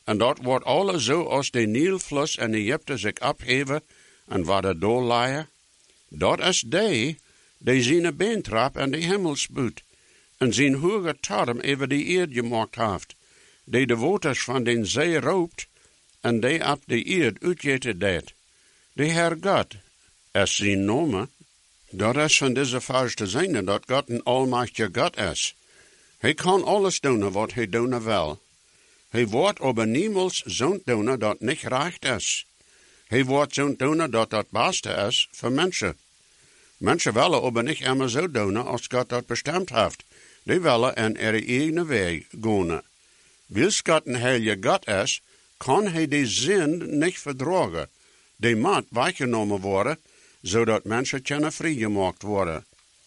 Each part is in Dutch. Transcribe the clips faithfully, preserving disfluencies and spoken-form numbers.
En dat wordt alles zo als de Nilfluss en Egypte zich abheven en waar de dool laaien. Dat is die, die zijn beentrap en de hemelsboot, en zijn hoge torm over de eerd gemaakt heeft, die de waters van de zee roopt, en die op de eerd uitgeten deed. De Heer God is zijn naam. Dat is van deze vers te zijn, dat God een almachtige God is. Hij kan alles doen wat hij doen wil. Hij wordt aber niemals zo'n doen dat niet recht is. Hij wordt zo'n doen dat dat beste is voor mensen. Mensen willen aber niet immer zo doen als God dat bestemd heeft. Die willen in ihre eigen weg gaan. Wils God een heilige God is, kan hij die zin niet verdragen. Die moet weggenomen worden, zodat mensen kunnen vrijgemaakt worden.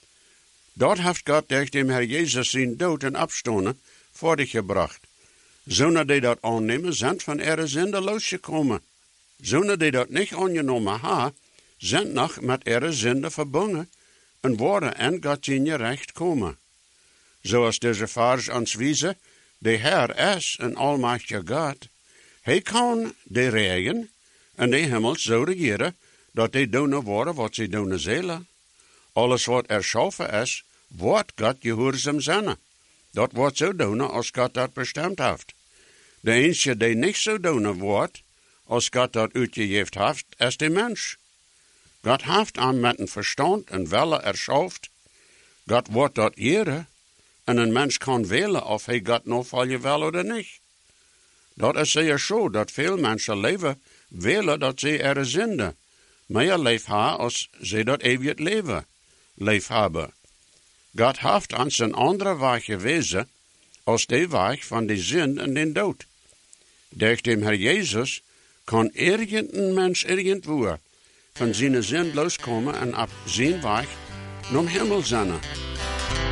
Dat heeft God durch dem Herr Jezus zijn dood en opstonden voor dich gebracht. Zonder die dat aannemen, zijn van ihre zinde losgekomen. Zonder die dat niet aangenomen hebben, zijn nog met ihre zinde verbonden en worden in God zijn recht komen. Zoals deze vers ons wijzen, de Heer is een almachtige God. Hij kan de regen en de hemel zo regeren, dat die doen worden wat ze doen zullen. Alles wat erschaffen is, wordt God gehoorzaam zijn. Dat wordt zo doen als God dat bestemd heeft. De enige die niet zo doen wordt, als God dat uitgegeven heeft, is de mens. God heeft aan met een verstand en wille erschaft. God wordt dat jeren, en een mens kan willen of hij God nog volgen wil of niet. Dat is zeer zo dat veel mensen leven willen dat ze er zinde meer leef hebben als ze dat eeuwig leven leef hebben. God heeft ons een andere weg gewezen als de weg van de zin en de dood. Durch dem Herr Jezus kan irgendein mens irgendwo van zijn zin loskomen en op zijn weg naar hemel zijn.